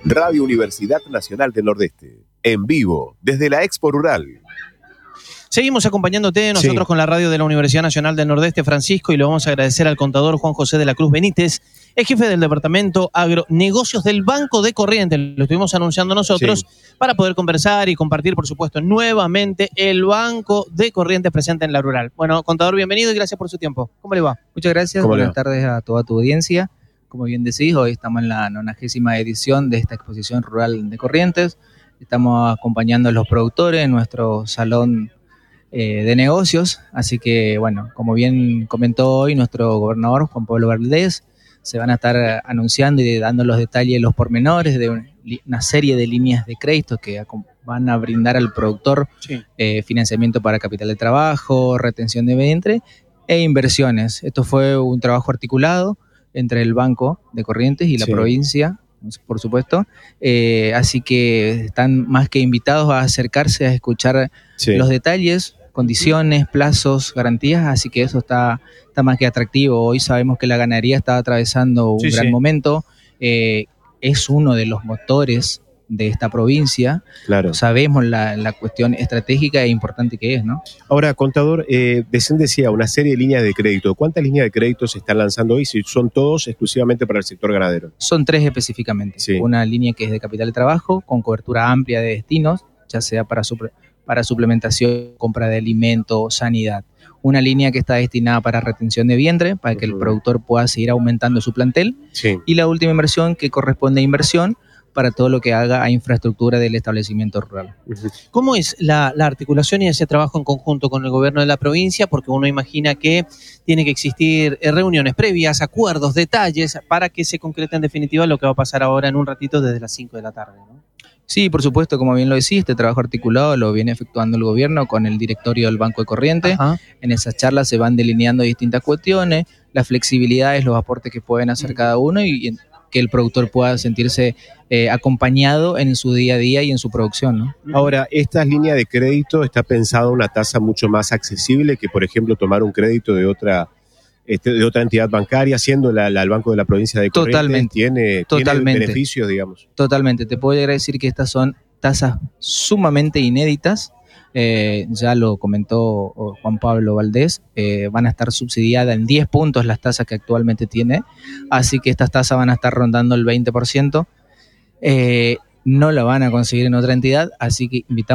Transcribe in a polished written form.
Radio Universidad Nacional del Nordeste, en vivo, desde la Expo Rural. Seguimos acompañándote nosotros con la radio de la Universidad Nacional del Nordeste, Francisco, y le vamos a agradecer al contador Juan José de la Cruz Benítez, es jefe del Departamento Agronegocios del Banco de Corrientes. Lo estuvimos anunciando nosotros para poder conversar y compartir, por supuesto, nuevamente el Banco de Corrientes presente en la rural. Bueno, contador, bienvenido y gracias por su tiempo. ¿Cómo le va? Muchas gracias, buenas tardes a toda tu audiencia. Como bien decís, hoy estamos en la 90ª edición de esta exposición rural de Corrientes. Estamos acompañando a los productores en nuestro salón de negocios, así que bueno, como bien comentó hoy nuestro gobernador Juan Pablo Valdés, se van a estar anunciando y dando los detalles, los pormenores de una serie de líneas de crédito que van a brindar al productor financiamiento para capital de trabajo, retención de vientre e inversiones. Esto fue un trabajo articulado entre el Banco de Corrientes y la provincia, por supuesto, así que están más que invitados a acercarse a escuchar los detalles, condiciones, plazos, garantías, así que eso está más que atractivo. Hoy sabemos que la ganadería está atravesando un gran momento, es uno de los motores de esta provincia, sabemos la cuestión estratégica e importante que es, ¿no? Ahora, contador, decía una serie de líneas de crédito. ¿Cuántas líneas de crédito se están lanzando hoy? Si son todos exclusivamente para el sector ganadero. Son 3 específicamente. Una línea que es de capital de trabajo, con cobertura amplia de destinos, ya sea para suplementación, compra de alimento, sanidad. Una línea que está destinada para retención de vientre, para que el productor pueda seguir aumentando su plantel. Y la última inversión que corresponde a inversión para todo lo que haga a infraestructura del establecimiento rural. ¿Cómo es la articulación y ese trabajo en conjunto con el gobierno de la provincia? Porque uno imagina que tiene que existir reuniones previas, acuerdos, detalles, para que se concrete en definitiva lo que va a pasar ahora en un ratito desde las 5 de la tarde, ¿no? Sí, por supuesto, como bien lo decís, este trabajo articulado lo viene efectuando el gobierno con el directorio del Banco de Corrientes. En esas charlas se van delineando distintas cuestiones, las flexibilidades, los aportes que pueden hacer cada uno y que el productor pueda sentirse acompañado en su día a día y en su producción, ¿no? Ahora, esta línea de crédito está pensada una tasa mucho más accesible que, por ejemplo, tomar un crédito de otra entidad bancaria, siendo el Banco de la Provincia de Corrientes. Tiene beneficios, digamos. Totalmente. Te puedo decir que estas son tasas sumamente inéditas. Ya lo comentó Juan Pablo Valdés, van a estar subsidiadas en 10 puntos las tasas que actualmente tiene, así que estas tasas van a estar rondando el 20%. No la van a conseguir en otra entidad, así que invitamos